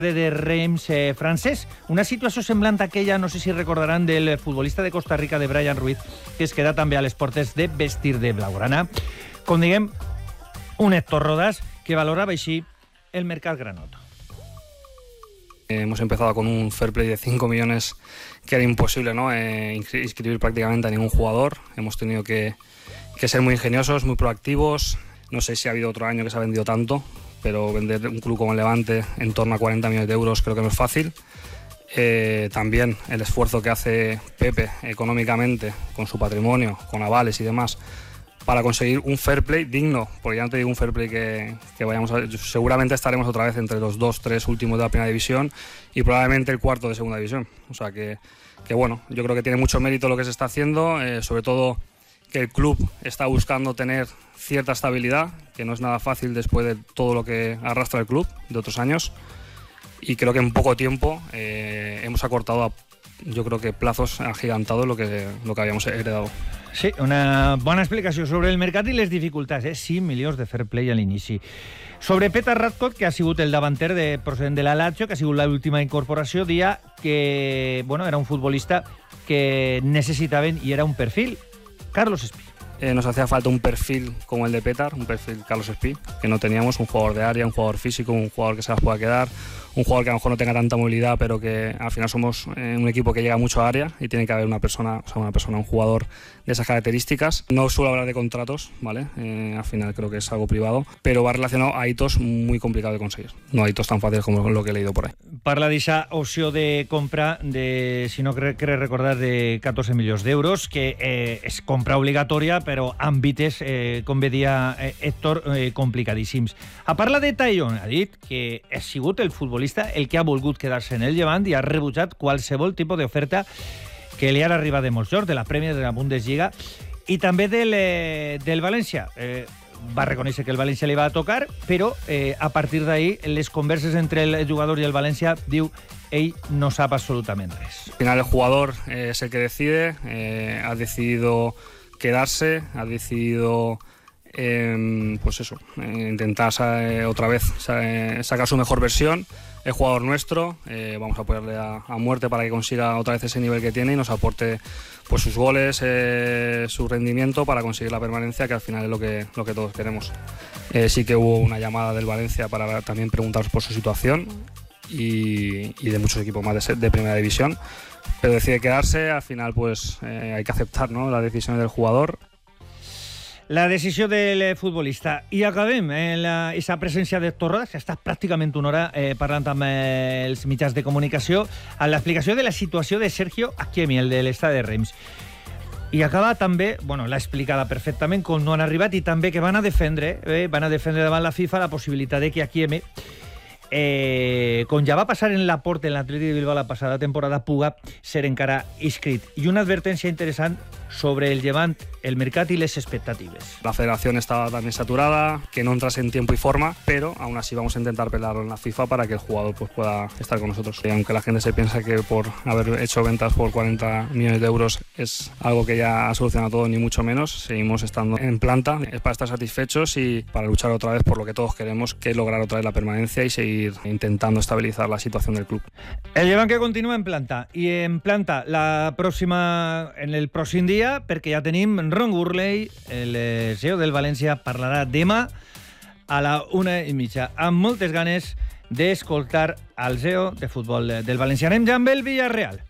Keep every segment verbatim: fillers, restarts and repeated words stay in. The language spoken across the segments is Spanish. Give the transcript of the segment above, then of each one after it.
de Reims eh, francès. Una situació semblant a aquella, no sé si recordaran, del futbolista de Costa Rica, de Brian Ruiz, que es queda també a les portes de vestir de blaugrana. Com diguem, un Héctor Rodas que valorava així el mercat granot. Hemos empezado con un fair play de cinco millones que era imposible, ¿no? Eh, inscribir prácticamente a ningún jugador. Hemos tenido que, que ser muy ingeniosos, muy proactivos. No sé si ha habido otro año que se ha vendido tanto, pero vender un club como el Levante en torno a cuarenta millones de euros creo que no es fácil. Eh, también el esfuerzo que hace Pepe económicamente, con su patrimonio, con avales y demás, para conseguir un fair play digno, porque ya no te digo un fair play que, que vayamos a... Seguramente estaremos otra vez entre los dos, tres últimos de la primera división y probablemente el cuarto de segunda división. O sea que, que bueno, yo creo que tiene mucho mérito lo que se está haciendo, eh, sobre todo que el club está buscando tener cierta estabilidad, que no es nada fácil después de todo lo que arrastra el club de otros años, y creo que en poco tiempo eh, hemos acortado a, yo creo que plazos agigantados lo que, lo que habíamos heredado. Sí, una bona explicació sobre el mercat i les dificultats, eh? cinc milions de fair play a l'inici. Sobre Petar Radkot, que ha sigut el davanter de, procedent de la Lazio, que ha sigut l'última incorporació, dia que bueno, era un futbolista que necessitaven i era un perfil. Carlos Espí. Eh, nos hacía falta un perfil como el de Petar, un perfil Carlos Espí, que no teníamos, un jugador de área, un jugador físico, un jugador que se las pueda quedar, un jugador que a lo mejor no tenga tanta movilidad, pero que al final somos eh, un equipo que llega mucho a área y tiene que haber una persona, o sea, una persona, un jugador de esas características. No suelo hablar de contratos, ¿vale? Eh, al final creo que es algo privado, pero va relacionado a hitos muy complicados de conseguir. No a hitos tan fáciles como lo que he leído por ahí. Parla d'eixa opció de compra de, si no crec recordar, de catorze milions d'euros, que eh, és compra obligatòria, però àmbits, eh, com veia eh, Héctor, eh, complicadíssims. A parla de Tallón, ha dit que ha sigut el futbolista el que ha volgut quedar-se en el Llevant i ha rebutjat qualsevol tipus d'oferta que li ha arribat de molts llocs, de la Premier, de la Bundesliga i també del, eh, del València. Eh, va reconèixer que el València li va tocar, però eh, a partir d'ahí les converses entre el jugador i el València, diu, ell no sap absolutament res. Al final el jugador eh, es el que decide, eh, ha decidido quedarse, ha decidido eh, pues eso, eh, intentar eh, otra vez eh, sacar su mejor versión. El jugador nuestro, eh, vamos a apoyarle a, a muerte para que consiga otra vez ese nivel que tiene y nos aporte pues sus goles, eh, su rendimiento para conseguir la permanencia, que al final es lo que, lo que todos queremos. Eh, sí que hubo una llamada del Valencia para también preguntaros por su situación y, y de muchos equipos más de, de primera división, pero decide quedarse. Al final pues eh, hay que aceptar, ¿no?, las decisiones del jugador. La decisió del futbolista. I acabem en aquesta presència d'Héctor Rodas, que ha estat pràcticament una hora eh, parlant amb eh, els mitjans de comunicació, a l'explicació de la situació de Sergio Akiemi, el de l'estadi de Reims. I acaba també, bueno, l'ha explicada perfectament com no han arribat, i també que van a defendre, eh, van a defendre davant la FIFA la possibilitat de que Akiemi, eh, com ja va passar en l'Laporte, en l'Atlètic de Bilbao la passada temporada, puga ser encara inscrit. I una advertència interessant sobre el Llevant, el mercat y las expectativas. La federación estaba también saturada, que no entrase en tiempo y forma, pero aún así vamos a intentar pelearlo en la FIFA para que el jugador pues, pueda estar con nosotros. Y aunque la gente se piensa que por haber hecho ventas por cuarenta millones de euros es algo que ya ha solucionado todo, ni mucho menos, seguimos estando en planta. Es para estar satisfechos y para luchar otra vez por lo que todos queremos, que es lograr otra vez la permanencia y seguir intentando estabilizar la situación del club. El Llevant que continua en planta, i en planta la pròxima, en el pròxim dia, perquè ja tenim Ron Gurley, el C E O del València, parlarà demà a la una i mitja, amb moltes ganes d'escoltar al C E O de futbol del València. Anem ja amb el Villarreal.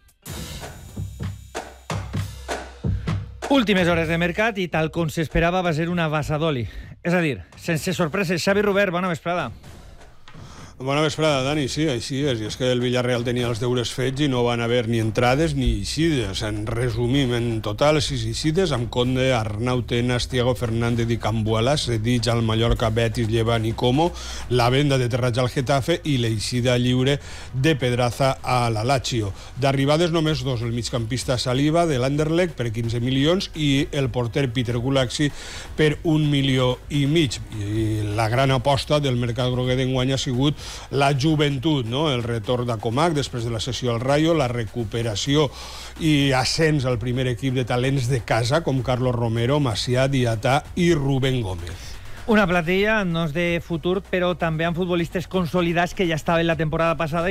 Últimes hores de mercat i tal com s'esperava va ser una vasadoli. És a dir, sense sorpreses. Xavi Robert, bona vesprada. Bona vesprada, Dani. Sí, així és. I és que el Villarreal tenia els deures fets i no van haver ni entrades ni eixides. En resumim, en total, sis eixides, amb Conde, Arnau Tenas, Thiago Fernández i Cambuala, cedits al Mallorca, Betis, Llevant i Como, la venda de Terrats al Getafe i l'eixida lliure de Pedraza a la Lazio. D'arribades només dos, el migcampista Saliba de l'Anderlecht per quinze milions i el porter Peter Gulaxi per un milió i mig. I la gran aposta del mercat groguer d'enguany ha sigut la joventut, no? El retorn d'Acomac després de la cessió al Rayo, la recuperació i ascens al primer equip de talents de casa com Carlos Romero, Macià, Diatà i Rubén Gómez. Una plantilla no és de futur, però també amb futbolistes consolidats que ja estaven la temporada passada